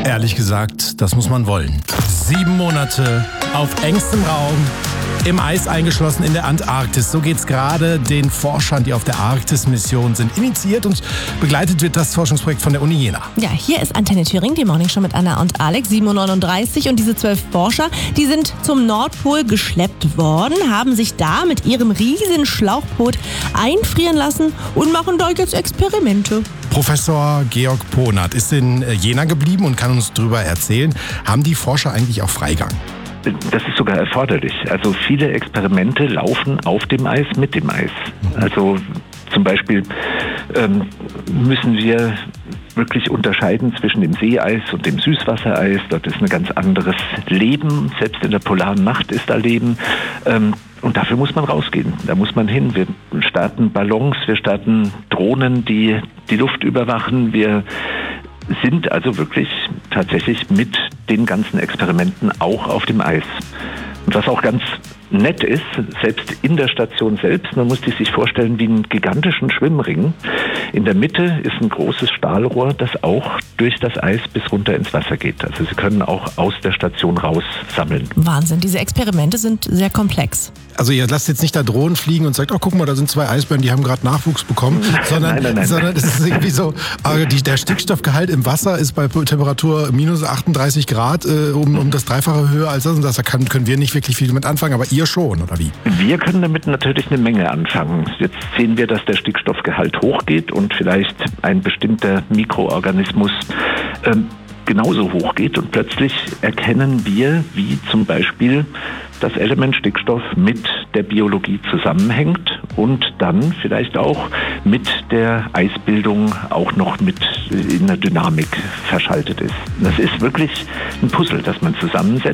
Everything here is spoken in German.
Ehrlich gesagt, das muss man wollen. 7 Monate auf engstem Raum, im Eis eingeschlossen in der Antarktis. So geht's gerade den Forschern, die auf der Arktis-Mission sind. Initiiert und begleitet wird das Forschungsprojekt von der Uni Jena. Ja, hier ist Antenne Thüringen, die Morning Show mit Anna und Alex, 7.39 Uhr. Und diese 12 Forscher, die sind zum Nordpol geschleppt worden, haben sich da mit ihrem riesen Schlauchboot einfrieren lassen und machen da jetzt Experimente. Professor Georg Ponert ist in Jena geblieben und kann uns darüber erzählen. Haben die Forscher eigentlich auch Freigang? Das ist sogar erforderlich. Also viele Experimente laufen auf dem Eis, mit dem Eis. Also zum Beispiel müssen wir wirklich unterscheiden zwischen dem Seeeis und dem Süßwassereis. Dort ist ein ganz anderes Leben. Selbst in der polaren Nacht ist da Leben. Und dafür muss man rausgehen. Da muss man hin. Wir starten Ballons, wir starten Drohnen, die die Luft überwachen. Wir sind also wirklich tatsächlich mit den ganzen Experimenten auch auf dem Eis. Und was auch ganz nett ist, selbst in der Station selbst, man muss sich vorstellen wie einen gigantischen Schwimmring. In der Mitte ist ein großes Stahlrohr, das auch durch das Eis bis runter ins Wasser geht. Also Sie können auch aus der Station raus sammeln. Wahnsinn, diese Experimente sind sehr komplex. Also ihr lasst jetzt nicht da Drohnen fliegen und sagt, oh guck mal, da sind 2 Eisbären, die haben gerade Nachwuchs bekommen, sondern es ist irgendwie so, der Stickstoffgehalt im Wasser ist bei Temperatur minus 38 Grad um das Dreifache höher als das und das. Da können wir nicht wirklich viel damit anfangen, aber ihr schon, oder wie? Wir können damit natürlich eine Menge anfangen. Jetzt sehen wir, dass der Stickstoffgehalt hochgeht und vielleicht ein bestimmter Mikroorganismus genauso hoch geht und plötzlich erkennen wir, wie zum Beispiel das Element Stickstoff mit der Biologie zusammenhängt und dann vielleicht auch mit der Eisbildung auch noch mit in der Dynamik verschaltet ist. Das ist wirklich ein Puzzle, das man zusammensetzt.